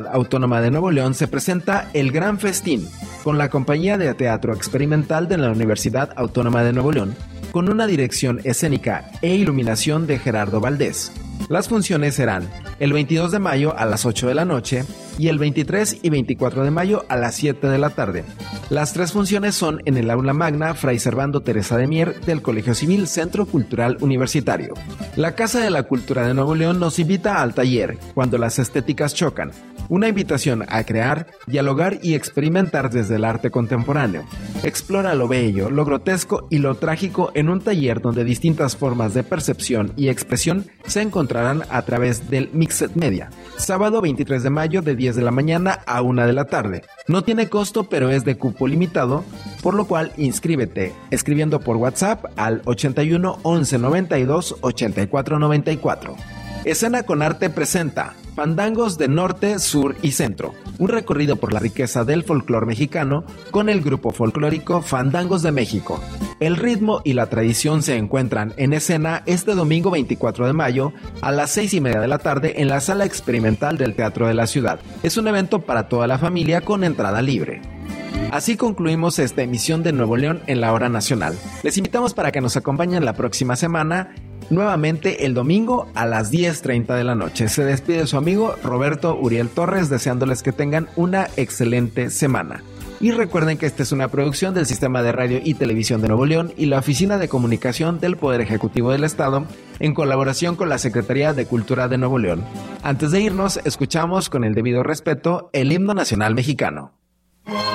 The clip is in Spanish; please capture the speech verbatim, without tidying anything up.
Autónoma de Nuevo León se presenta El Gran Festín, con la compañía de teatro experimental de la Universidad Autónoma de Nuevo León, con una dirección escénica e iluminación de Gerardo Valdés. Las funciones serán el veintidós de mayo a las ocho de la noche y el veintitrés y veinticuatro de mayo a las siete de la tarde. Las tres funciones son en el Aula Magna Fray Servando Teresa de Mier del Colegio Civil Centro Cultural Universitario. La Casa de la Cultura de Nuevo León nos invita al taller Cuando las estéticas chocan, una invitación a crear, dialogar y experimentar desde el arte contemporáneo. Explora lo bello, lo grotesco y lo trágico en un taller donde distintas formas de percepción y expresión se encontrarán a través del Mixed Media. Sábado veintitrés de mayo de diez de la mañana a una de la tarde. No tiene costo, pero es de cupo limitado, por lo cual inscríbete escribiendo por WhatsApp al ochenta y uno once noventa y dos ochenta y cuatro noventa y cuatro. Escena con Arte presenta Fandangos de Norte, Sur y Centro, un recorrido por la riqueza del folclore mexicano con el grupo folclórico Fandangos de México. El ritmo y la tradición se encuentran en escena este domingo veinticuatro de mayo a las seis y media de la tarde en la Sala Experimental del Teatro de la Ciudad. Es un evento para toda la familia con entrada libre. Así concluimos esta emisión de Nuevo León en la Hora Nacional. Les invitamos para que nos acompañen la próxima semana, nuevamente el domingo a las diez treinta de la noche. Se despide su amigo Roberto Uriel Torres, deseándoles que tengan una excelente semana. Y recuerden que esta es una producción del Sistema de Radio y Televisión de Nuevo León y la Oficina de Comunicación del Poder Ejecutivo del Estado, en colaboración con la Secretaría de Cultura de Nuevo León. Antes de irnos, escuchamos con el debido respeto el himno nacional mexicano.